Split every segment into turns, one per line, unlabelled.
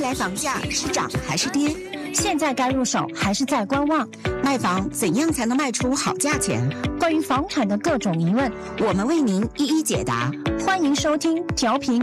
来房价是涨还是跌？
现在该入手还是再观望？
卖房怎样才能卖出好价钱？
关于房产的各种疑问，
我们为您一一解答。
欢迎收听调频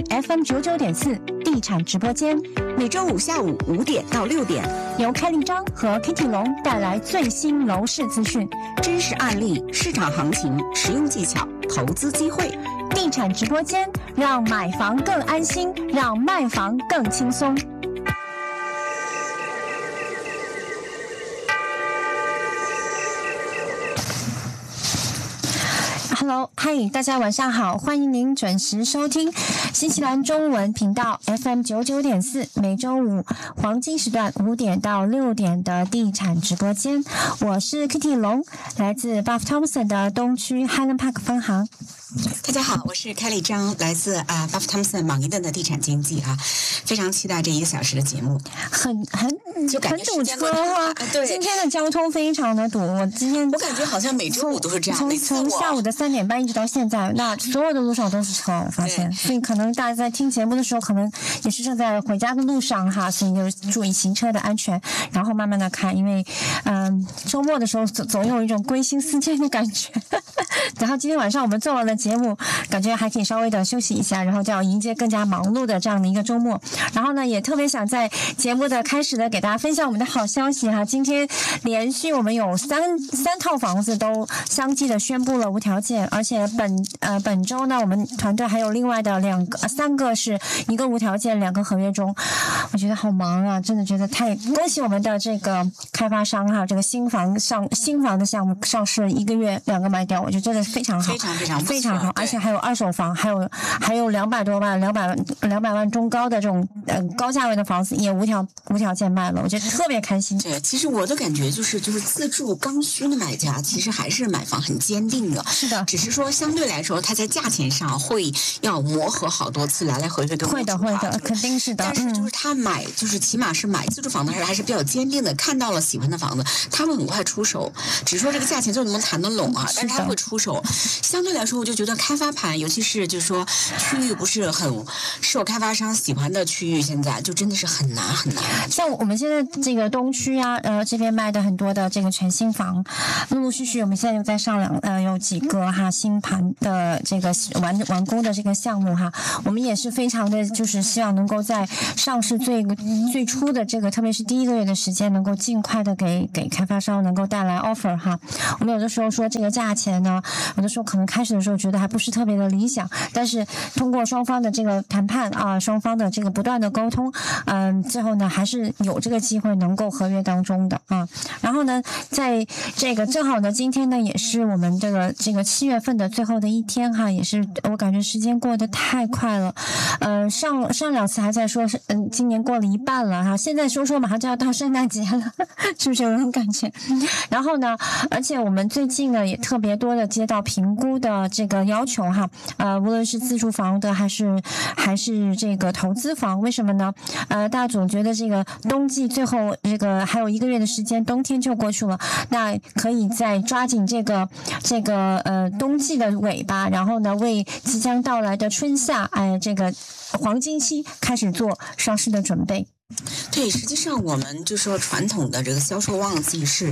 FM99.4地产直播间，
每周五下午5点到6点，
由开立章和 Kitty 龙带来最新楼市资讯、
真实案例、市场行情、实用技巧、投资机会。
地产直播间让买房更安心，让卖房更轻松。Hello， 嗨，大家晚上好，欢迎您准时收听新西兰中文频道 FM99.4，每周五黄金时段5点到6点的地产直播间。我是 Kitty 龙，来自 Buff Thompson 的东区 Highland Park 分行。
大家好，我是开立章，来自Buff Thompson 芒伊顿的地产经纪哈，非常期待这1个小时的节目。
很堵车哈，
对，
今天的交通非常的堵。我
感觉好像每周五都是这样，
从下午的3点半一直到现在，那所有的路上都是车，我发现。所以可能大家在听节目的时候，可能也是正在回家的路上哈，所以就注意行车的安全，然后慢慢的看，因为周末的时候总有一种归心似箭的感觉。然后今天晚上我们做完了节目，感觉还可以稍微的休息一下，然后就要迎接更加忙碌的这样的一个周末。然后呢，也特别想在节目的开始呢，给大家分享我们的好消息哈。今天连续我们有三套房子都相继的宣布了无条件，而且本周呢，我们团队还有另外的3个是一个无条件，2个合约中。我觉得好忙啊，真的觉得恭喜我们的这个开发商哈，这个新房的项目上市1个月2个卖掉，我觉得真的非常好，非常好，而且还有二手房，还有200多万200万中高的这种高价位的房子也无条件卖了，我觉得特别开心。
对，其实我的感觉就是自住刚需的买家，其实还是买房很坚定的。
是的，
只是说相对来说，他在价钱上会要磨合好多次，来来回回跟
会的，肯定是的。
但是就是他买，就是起码是买自住房的时候还是比较坚定的，看到了喜欢的房子，他会很快出手。只是说这个价钱就能谈得拢啊，但是他会出手。相对来说，我就觉得开发盘，尤其是就是说区域不是很受开发商喜欢的区域，现在就真的是很难。
像我们现在这个东区啊，这边卖的很多的这个全新房，陆陆续续我们现在又在上有几个哈新盘的这个完工的这个项目哈，我们也是非常的就是希望能够在上市最初的这个，特别是第1个月的时间，能够尽快的给开发商能够带来 offer 哈。我们有的时候说这个价钱呢，有的时候可能开始的时候觉得还不是特别的理想，但是通过双方的这个谈判啊，双方的这个不断的沟通，最后呢还是有这个机会能够合约当中的啊。然后呢，在这个正好呢，今天呢也是我们这个7月份的最后的一天哈，也是我感觉时间过得太快了。上2次还在说是今年过了一半了哈，现在说马上就要到圣诞节了，是不是有这种感觉？然后呢，而且我们最近呢也特别多的接到评估的这个要求哈，无论是自住房的还是这个投资房，为什么呢？大家总觉得这个冬季最后这个还有1个月的时间，冬天就过去了，那可以再抓紧这个冬季的尾巴，然后呢为即将到来的春夏这个黄金期开始做上市的准备。
对，实际上我们就说传统的这个销售旺季是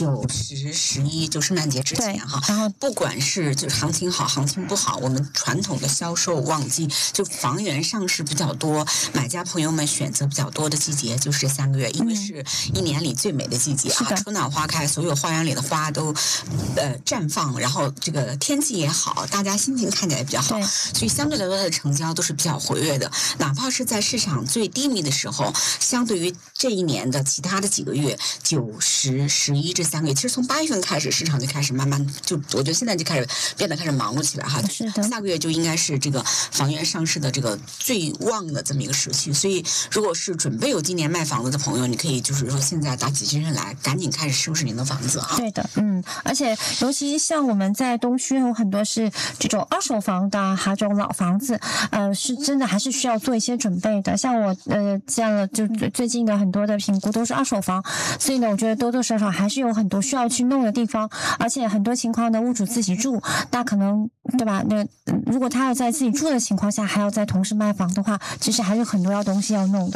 9、10、11，就圣诞节之前哈。然后不管是就行情好行情不好，我们传统的销售旺季就房源上市比较多，买家朋友们选择比较多的季节就是这3个月，因为是1年里最美的季节啊，春暖花开，所有花园里的花都绽放，然后这个天气也好，大家心情看起来比较好，所以相对来说它的成交都是比较活跃的，哪怕是在市场最低迷的时候。相对于这一年的其他的几个月，9、10、11这3个月，其实从8月份开始，市场就开始慢慢我觉得现在就开始忙碌起来哈。
是的，
下个月就应该是这个房源上市的这个最旺的这么一个时期，所以如果是准备有今年卖房子的朋友，你可以就是说现在打起精神来，赶紧开始收拾您的房子啊。
对的，而且尤其像我们在东区有很多是这种二手房的哈，这种老房子，是真的还是需要做一些准备的。像我见了就最近的很多的评估都是二手房，所以呢，我觉得多多少少还是有很多需要去弄的地方，而且很多情况呢，屋主自己住，那可能对吧？那如果他要在自己住的情况下，还要再同时卖房的话，其实还是很多东西要弄的。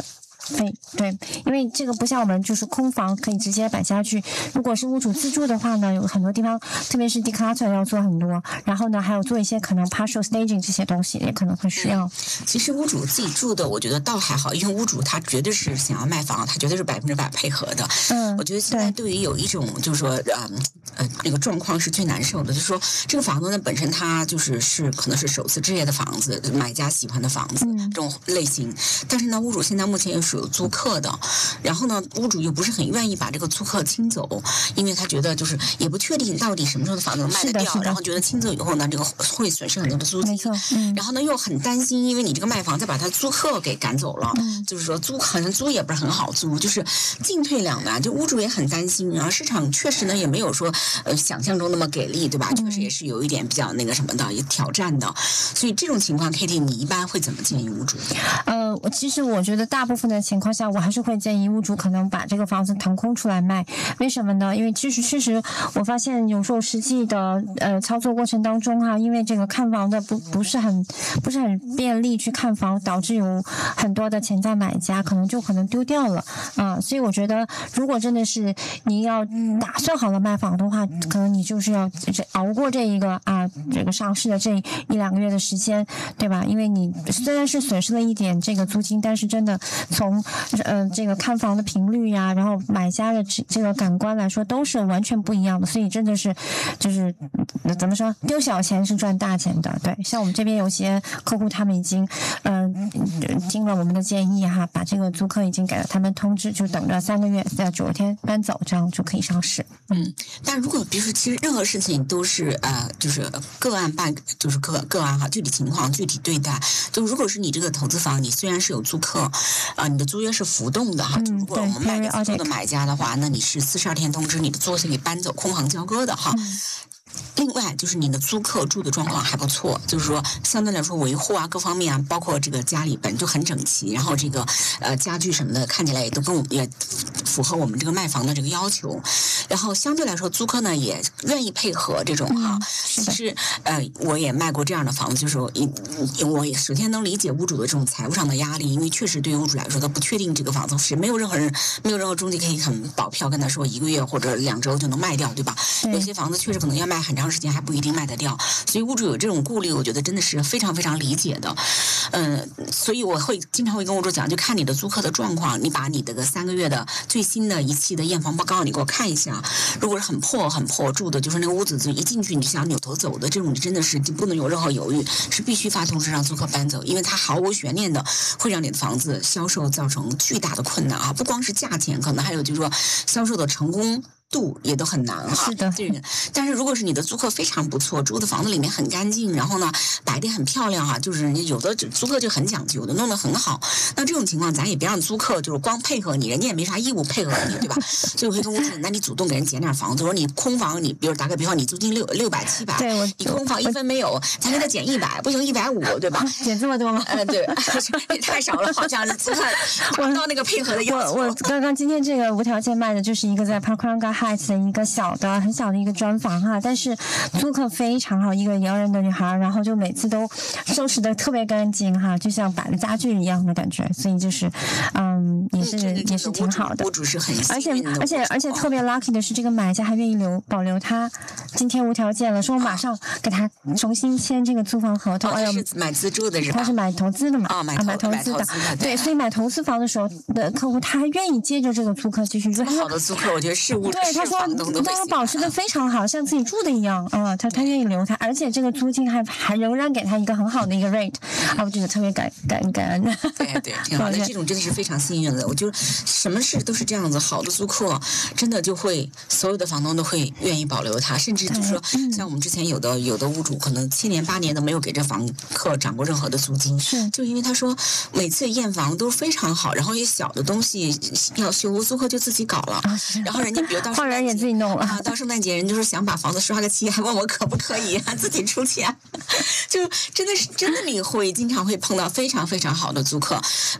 费。对，因为这个不像我们就是空房可以直接摆家具，如果是屋主自住的话呢，有很多地方，特别是 declutter 要做很多，然后呢还有做一些可能 partial staging 这些东西也可能会需要。
其实屋主自己住的，我觉得倒还好，因为屋主他绝对是想要卖房，他绝对是100%配合的。我觉得现在对于有一种就是说那个状况是最难受的，就是说这个房子呢本身它就是可能是首次置业的房子，买家喜欢的房子这种类型，但是呢屋主现在目前又是有租客的，然后呢屋主又不是很愿意把这个租客清走，因为他觉得就是也不确定到底什么时候的房子能卖得掉，然后觉得清走以后呢这个会损失很多的租金，
没错，
然后呢又很担心，因为你这个卖房再把他租客给赶走了，就是说好像租也不是很好租，就是进退两难，就屋主也很担心，然后市场确实呢也没有说想象中那么给力，对吧？确实也是有一点比较那个什么的挑战的，所以这种情况 Kitty 你一般会怎么建议屋主？
其实我觉得大部分的情况下，我还是会建议屋主可能把这个房子腾空出来卖。为什么呢？因为确实我发现有时候实际的操作过程当中因为这个看房的不是很便利去看房，导致有很多的潜在买家可能丢掉了所以我觉得如果真的是你要打算好了卖房的话，可能你就是要熬过这个上市的这1-2个月的时间，对吧？因为你虽然是损失了一点这个租金，但是真的从这个看房的频率呀，然后买家的这个感官来说都是完全不一样的，所以真的是就是怎么说，丢小钱是赚大钱的。对，像我们这边有些客户他们已经经了我们的建议把这个租客已经给了他们通知，就等着3个月90天搬走，这样就可以上市。
但如果比如说其实任何事情都是就是个案就是个案具体情况具体对待。就如果是你这个投资房，你虽然是有租客你的租约是浮动的就如果我们卖给自住的买家的话，那你是42天通知你的租客可以搬走，空房交割的另外就是你的租客住的状况还不错，就是说相对来说维护各方面包括这个家里本就很整齐，然后这个家具什么的看起来也都跟我们也符合我们这个卖房的这个要求，然后相对来说租客呢也愿意配合这种其实我也卖过这样的房子，就是我也首先能理解屋主的这种财务上的压力，因为确实对于屋主来说他不确定这个房子是没有任何中介可以很保票跟他说1个月或者2周就能卖掉，对吧？有些房子确实可能要卖很长时间还不一定卖得掉，所以屋主有这种顾虑，我觉得真的是非常非常理解的。所以我经常会跟屋主讲，就看你的租客的状况，你把你的3个月的最新的一期的验房报告你给我看一下，如果是很破住的，就是那个屋子就一进去你想扭头走的这种，你真的是就不能有任何犹豫，是必须发通知让租客搬走，因为它毫无悬念的会让你的房子销售造成巨大的困难不光是价钱，可能还有就是说销售的成功度也都很难
是的。
但是如果是你的租客非常不错，住的房子里面很干净，然后呢摆得很漂亮就是人家有的租客就很讲究的弄得很好，那这种情况咱也别让租客就是光配合你，人家也没啥义务配合你，对吧？所以我会跟屋主，那你主动给人减点房子，说你空房你比如打个比方，你租金600、700，
对，
你空房1分没有，咱给他减100，不行150，对吧？
减这么多吗？
对，也太少了，好像是租客达不到那个配合的要求。
我刚刚今天这个无条件卖的就是一个在 Pakuranga Heights 的一个很小的一个砖房但是租客非常好，一个洋人的女孩，然后就每次都收拾的特别干净就像摆了家具一样的感觉，所以就是也是挺好的。
屋主是很
而且特别 lucky 的是，这个买家还愿意保留他今天无条件了，说马上给他重新签这个租房合同。
他是买自住的是吧？
他是买投资的嘛？买投资的。对，所以买投资房的时候的客户，他还愿意接着这个租客继续住。
好的租客，我觉得是屋主。
对，他说他保持的非常好，像自己住的一样他愿意留他，而且这个租金还仍然给他一个很好的一个 rate 我觉得特别感恩。
对，挺好的，这种真的是非常幸运的。我觉得什么事都是这样子，好的租客真的就会所有的房东都会愿意保留他，甚至就是说像我们之前有的屋主可能7年8年都没有给这房客涨过任何的租金，就因为他说每次验房都非常好，然后一小的东西要修，租客就自己搞了，然后人家比如到
后来也自己弄了
到圣诞节人就是想把房子刷个漆，还问我可不可以自己出钱，就真的你会经常会碰到非常非常好的租客。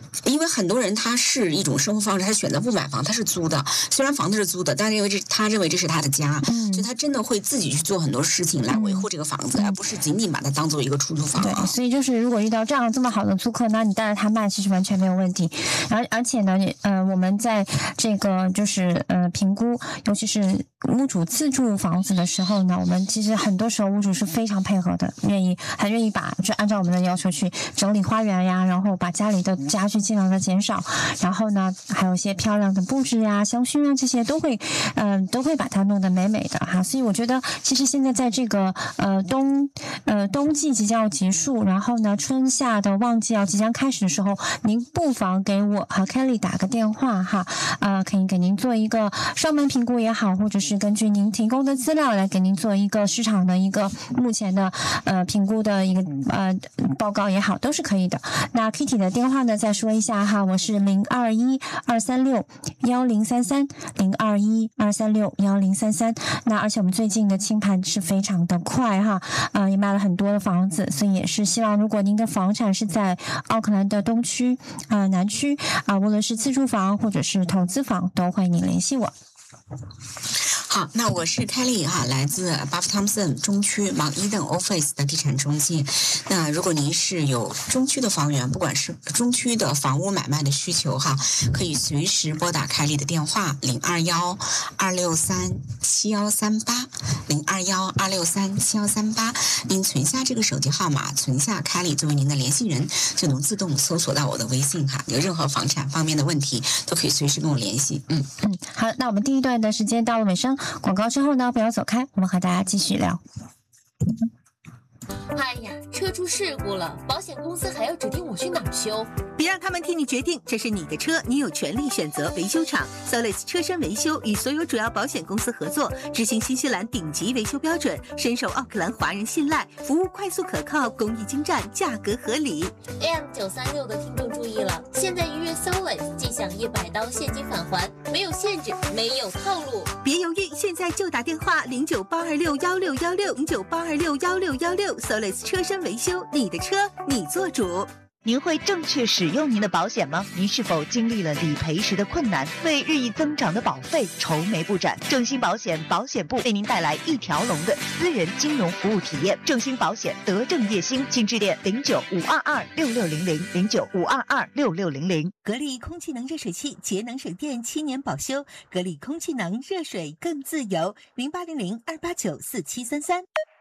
因为很多人他是一种生活方式，他选择不买房，他是租的，虽然房子是租的，但是因为他认为这是他的家，所以他真的会自己去做很多事情来维护这个房子，而不是仅仅把它当做一个出租房。
对，所以就是如果遇到这么好的租客，那你带着他卖，其实完全没有问题。而且呢，我们在这个就是评估，尤其是屋主自住房子的时候呢，我们其实很多时候屋主是非常配合的，很愿意就按照我们的要求去整理花园呀，然后把家里的家具尽量的减少，然后呢，还有一些漂亮的布置呀、香薰啊，这些都会把它弄得美美的哈。所以我觉得，其实现在在这个冬季即将要结束，然后呢，春夏的旺季要即将开始的时候，您不妨给我和 Kelly 打个电话哈，可以给您做一个上门评估也好，或者是根据您提供的资料来给您做一个市场的一个目前的评估的一个报告也好，都是可以的。那 Kitty 的电话呢，再说一下哈，我是0212361033，0212361033。那而且我们最近的清盘是非常的快哈，也卖了很多的房子，所以也是希望如果您的房产是在奥克兰的东区南区无论是自住房或者是投资房，都欢迎您联系我。
好，那我是 Kelly 哈，来自 Buff Thompson 中区 Mount Eden Office 的地产中介。那如果您是有中区的房源，不管是中区的房屋买卖的需求哈，可以随时拨打 Kelly 的电话0212637138，0212637138。您存下这个手机号码，存下 Kelly 作为您的联系人，就能自动搜索到我的微信哈。有任何房产方面的问题，都可以随时跟我联系。
好，那我们第一段的时间到了尾声，广告之后呢，不要走开，我们和大家继续聊。
哎呀，车出事故了，保险公司还要指定我去哪儿修？
别让他们替你决定，这是你的车，你有权利选择维修厂。Solis 车身维修与所有主要保险公司合作，执行新西兰顶级维修标准，深受奥克兰华人信赖，服务快速可靠，工艺精湛，价格合理。
AM936的听众注意了，现在预约 Solis 即享100刀现金返还，没有限制，没有套路。
别犹豫，现在就打电话0982616616，0982616616。Solis 车身维修，你的车你做主。
您会正确使用您的保险吗？您是否经历了理赔时的困难，为日益增长的保费愁眉不展？正兴保险保险部为您带来一条龙的私人金融服务体验。正兴保险德政叶兴，请致电0952266600，0952266600。
格力空气能热水器，节能省电，7年保修。格力空气能热水更自由，0800289473。